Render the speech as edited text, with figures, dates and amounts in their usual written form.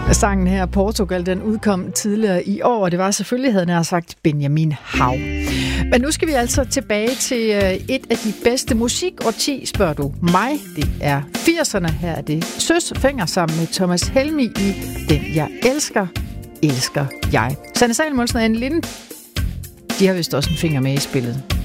Sangen her, Portugal, den udkom tidligere i år, og det var selvfølgelig, havde jeg sagt, Benjamin Hav. Men nu skal vi altså tilbage til et af de bedste musikårti, spørger du mig. Det er 80'erne. Her er det Søs Fenger sammen med Thomas Helmig i Den jeg elsker, elsker jeg. Sanne Salomonsen og Anne Linde, de har vist også en finger med i spillet.